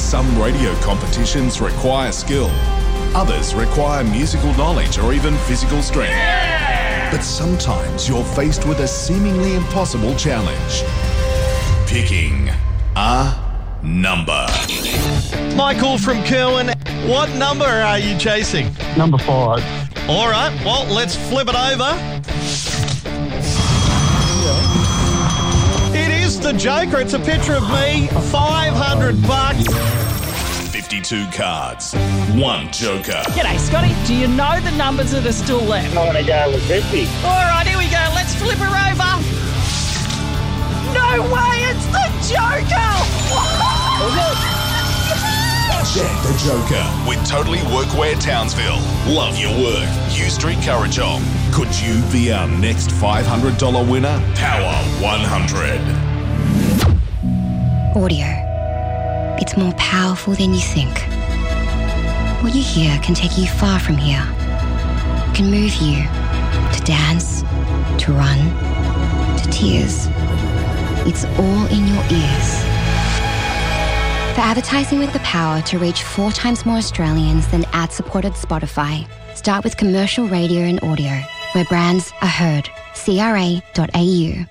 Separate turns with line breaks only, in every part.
Some radio competitions require skill. Others require musical knowledge or even physical strength. Yeah! But sometimes you're faced with a seemingly impossible challenge. Picking a number.
Michael from Kerwin, what number are you chasing?
Number 5.
All right, well, let's flip it over. It is the Joker. It's a picture of me, $500.
52 cards, one Joker.
G'day, Scotty. Do you know the numbers that are still left?
I want to go with 50.
All right, here we go. Let's flip her over. No way, it's the Joker!
Check the Joker with Totally Workwear Townsville. Love your work. U Street Currajong. Could you be our next $500 winner? Power 100.
Audio. It's more powerful than you think. What you hear can take you far from here. It can move you to dance, to run, to tears. It's all in your ears. For advertising with the power to reach 4 times more Australians than ad-supported Spotify, start with commercial radio and audio, where brands are heard. CRA.au.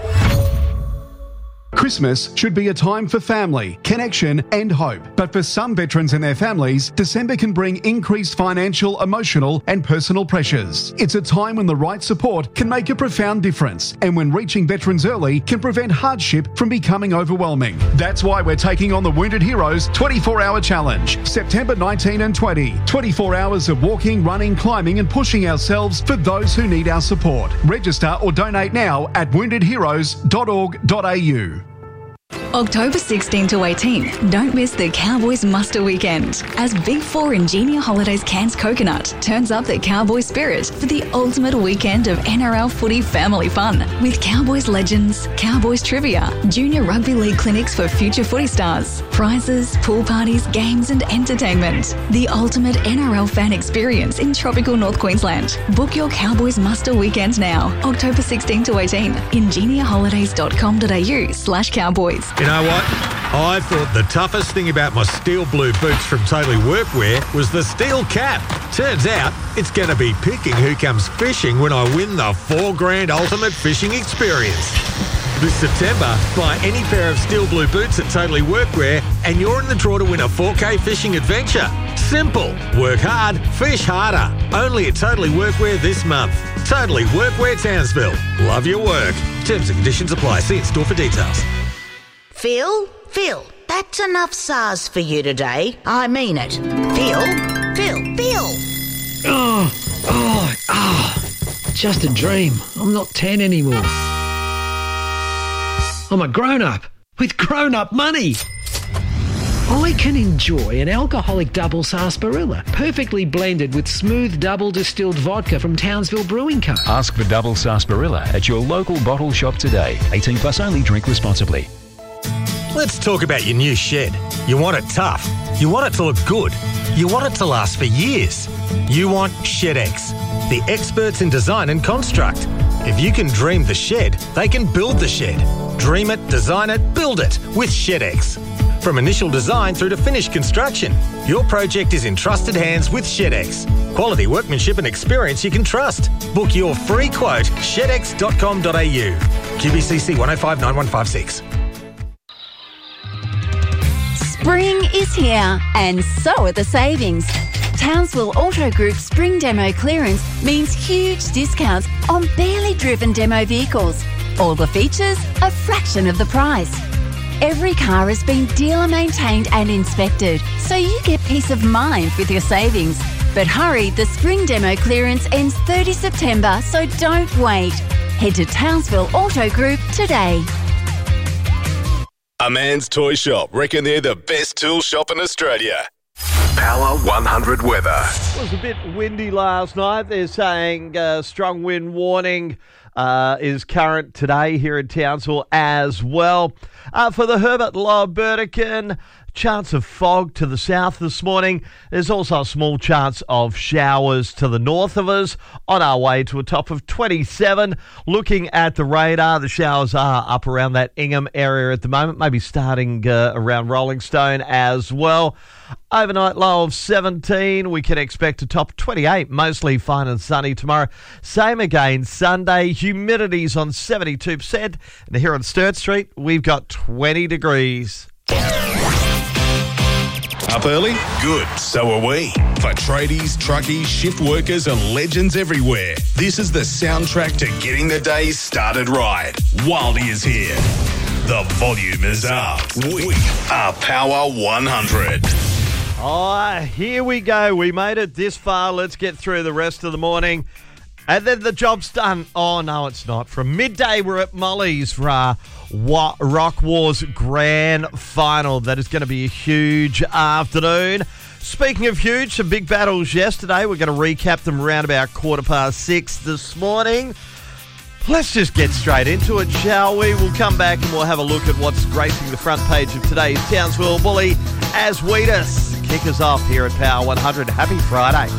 Christmas should be a time for family, connection and hope. But for some veterans and their families, December can bring increased financial, emotional and personal pressures. It's a time when the right support can make a profound difference, and when reaching veterans early can prevent hardship from becoming overwhelming. That's why we're taking on the Wounded Heroes 24-hour challenge, September 19 and 20. 24 hours of walking, running, climbing and pushing ourselves for those who need our support. Register or donate now at woundedheroes.org.au.
October 16 to 18, don't miss the Cowboys Muster Weekend, as Big 4 Ingenia Holidays Cairns Coconut turns up the Cowboy spirit for the ultimate weekend of NRL footy family fun, with Cowboys legends, Cowboys trivia, junior rugby league clinics for future footy stars, prizes, pool parties, games and entertainment. The ultimate NRL fan experience in tropical North Queensland. Book your Cowboys Muster Weekend now, October 16 to 18, ingeniaholidays.com.au/Cowboys.
You know what? I thought the toughest thing about my steel blue boots from Totally Workwear was the steel cap. Turns out it's going to be picking who comes fishing when I win the $4,000 ultimate fishing experience. This September, buy any pair of steel blue boots at Totally Workwear and you're in the draw to win a 4K fishing adventure. Simple. Work hard, fish harder. Only at Totally Workwear this month. Totally Workwear Townsville. Love your work. Terms and conditions apply. See in store for details.
Phil, that's enough SARS for you today. I mean it. Phil.
Just a dream. I'm not 10 anymore. I'm a grown-up with grown-up money. I can enjoy an alcoholic double sarsaparilla, perfectly blended with smooth double distilled vodka from Townsville Brewing Co.
Ask for double sarsaparilla at your local bottle shop today. 18 plus only. Drink responsibly.
Let's talk about your new shed. You want it tough. You want it to look good. You want it to last for years. You want ShedX, the experts in design and construct. If you can dream the shed, they can build the shed. Dream it, design it, build it with ShedX. From initial design through to finished construction, your project is in trusted hands with ShedX. Quality workmanship and experience you can trust. Book your free quote, shedx.com.au. QBCC 1059156.
Spring is here, and so are the savings. Townsville Auto Group's spring demo clearance means huge discounts on barely driven demo vehicles. All the features, a fraction of the price. Every car has been dealer maintained and inspected, so you get peace of mind with your savings. But hurry, the spring demo clearance ends 30 September, so don't wait. Head to Townsville Auto Group today.
A Man's Toy Shop reckon they're the best tool shop in Australia. Power 100 weather.
It was a bit windy last night. They're saying strong wind warning is current today here in Townsville as well. For the Herbert Lower Burdekin, Chance of fog to the south this morning. There's also a small chance of showers to the north of us on our way to a top of 27. Looking at the radar, the showers are up around that Ingham area at the moment, maybe starting around Rolling Stone as well. Overnight low of 17. We can expect a top 28, mostly fine and sunny tomorrow. Same again Sunday. Humidity's on 72%. And here on Sturt Street, we've got 20 degrees.
Up early? Good, so are we. For tradies, truckies, shift workers and legends everywhere, this is the soundtrack to getting the day started right. Wildy is here. The volume is up. We are Power 100.
Oh, here we go. We made it this far. Let's get through the rest of the morning. And then the job's done. Oh, no, it's not. From midday, we're at Molly's for our Rock Wars Grand Final. That is going to be a huge afternoon. Speaking of huge, some big battles yesterday. We're going to recap them around about 6:15 this morning. Let's just get straight into it, shall we? We'll come back and we'll have a look at what's gracing the front page of today's Townsville Bully as Wheatus kick us off here at Power 100. Happy Friday.